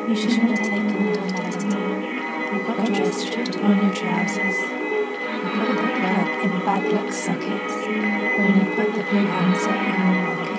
You shouldn't have taken the toilet more. You got dressed, stripped on your trousers. You put the plug in bad luck sockets when you put the blue handset in your pocket.